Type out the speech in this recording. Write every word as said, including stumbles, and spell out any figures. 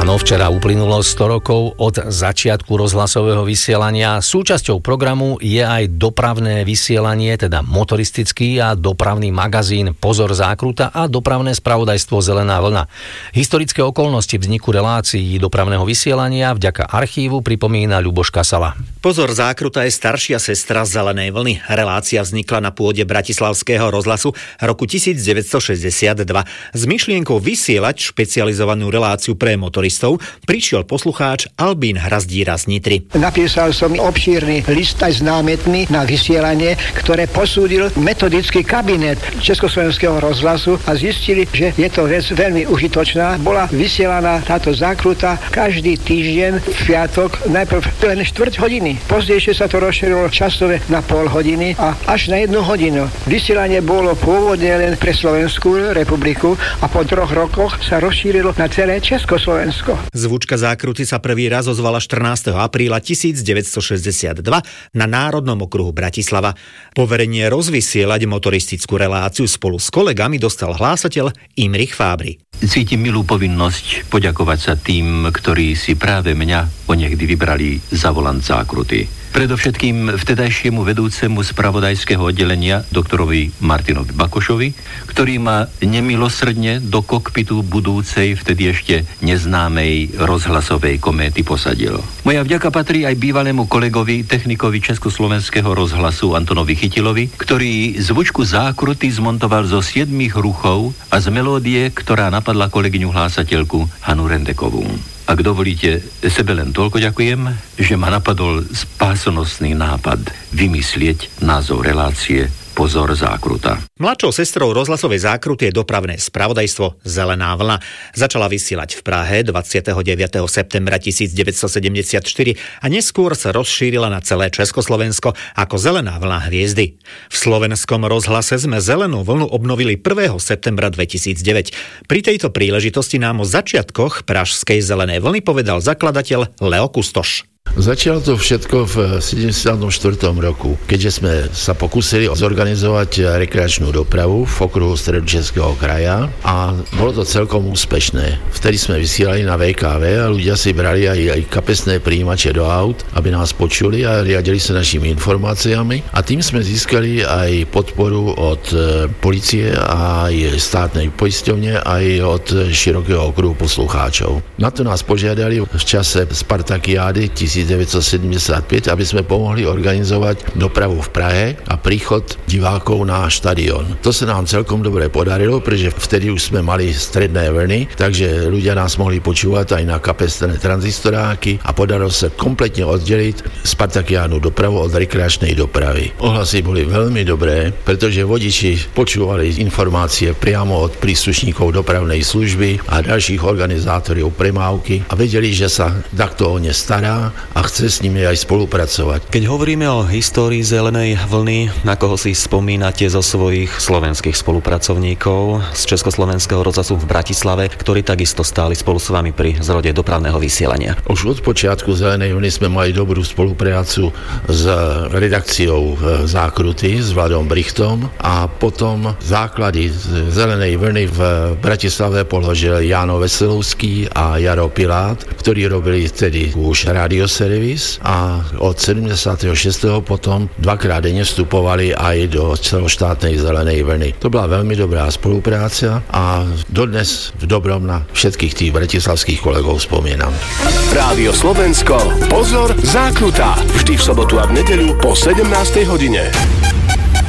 Áno, včera uplynulo sto rokov od začiatku rozhlasového vysielania. Súčasťou programu je aj dopravné vysielanie, teda motoristický a dopravný magazín Pozor zákruta a dopravné spravodajstvo Zelená vlna. Historické okolnosti vzniku relácií dopravného vysielania vďaka archívu pripomína Ľuboš Kasala. Pozor zákruta je staršia sestra Zelenej vlny. Relácia vznikla na pôde Bratislavského rozhlasu roku devätnásťstošesťdesiatdva. S myšlienkou vysielať špecializovanú reláciu pre motoristov prišiel poslucháč Albín Hrazdíra z Nitry. Napísal som obšírny list aj námetný na vysielanie, ktoré posúdil metodický kabinet Československého rozhlasu a zistili, že je to vec veľmi užitočná. Bola vysielaná táto zákruta každý týždeň v piatok, najprv len štvrť hodiny. Pozdejšie sa to rozšírilo časové na pol hodiny a až na jednu hodinu. Vysielanie bolo pôvodne len pre Slovenskú republiku a po troch rokoch sa rozšírilo na celé Československo. Zvučka zákruty sa prvý raz ozvala štrnásteho apríla devätnásťstošesťdesiatdva na Národnom okruhu Bratislava. Poverenie rozvysielať motoristickú reláciu spolu s kolegami dostal hlásateľ Imrich Fábri. Cítim milú povinnosť poďakovať sa tým, ktorí si práve mňa onehdy vybrali za volant zákruty. Predovšetkým vtedajšiemu vedúcemu spravodajského oddelenia doktorovi Martinovi Bakošovi, ktorý ma nemilosrdne do kokpitu budúcej vtedy ešte neznámej rozhlasovej kométy posadil. Moja vďaka patrí aj bývalému kolegovi, technikovi Československého rozhlasu Antonovi Chytilovi, ktorý zvučku zákruty zmontoval zo siedmich ruchov a z melódie, ktorá napadla kolegyňu hlásateľku Hanu Rendekovú. Ak dovolíte, sebe len toľko ďakujem, že ma napadol spásonosný nápad vymyslieť názov relácie Pozor zákruta. Mladšou sestrou rozhlasovej zákruty je dopravné spravodajstvo Zelená vlna. Začala vysielať v Prahe dvadsiateho deviateho septembra devätnásťstosedemdesiatštyri a neskôr sa rozšírila na celé Československo ako Zelená vlna hviezdy. V slovenskom rozhlase sme Zelenú vlnu obnovili prvého septembra dvetisícdeväť. Pri tejto príležitosti nám o začiatkoch pražskej Zelenej vlny povedal zakladateľ Leo Kustoš. Začalo to všetko v sedemdesiatom štvrtom roku, keďže sme sa pokúsili zorganizovať rekreačnú dopravu v okruhu Stredočeského kraja a bolo to celkom úspešné. Vtedy sme vysielali na vé ká vé a ľudia si brali aj, aj kapesné prijímače do aut, aby nás počuli a riadili sa našimi informáciami a tým sme získali aj podporu od polície a aj státnej poisťovne aj od širokého okruhu poslucháčov. Na to nás požiadali v čase Spartakiády devätnásťstosedemdesiatpäť, aby sme pomohli organizovať dopravu v Prahe a príchod divákov na štadión. To sa nám celkom dobre podarilo, pretože vtedy už sme mali stredné vlny, takže ľudia nás mohli počúvať aj na kapesné tranzistoráky a podarilo sa kompletne oddeliť Spartakiánu dopravu od rekreačnej dopravy. Ohlasy boli veľmi dobré, pretože vodiči počúvali informácie priamo od príslušníkov dopravnej služby a ďalších organizátorov premávky a vedeli, že sa takto o ne stará a chce s nimi aj spolupracovať. Keď hovoríme o histórii Zelenej vlny, na koho si spomínate zo svojich slovenských spolupracovníkov z Československého rozhlasu v Bratislave, ktorí takisto stáli spolu s vami pri zrode dopravného vysielania? Už od počiatku Zelenej vlny sme mali dobrú spoluprácu s redakciou Zákruty, s Vladom Brichtom a potom základy Zelenej vlny v Bratislave položil Jáno Veselovský a Jaro Pilát, ktorí robili vtedy už rádio servis a od sedemdesiateho šiesteho potom dvakrát denne vstupovali aj do celoštátnej Zelenej vlny. To bola veľmi dobrá spolupráca a dodnes v dobrom na všetkých tých bratislavských kolegov spomínam. Rádio Slovensko, pozor, zákruta. Vždy v sobotu a v nedeľu po sedemnástej hodine.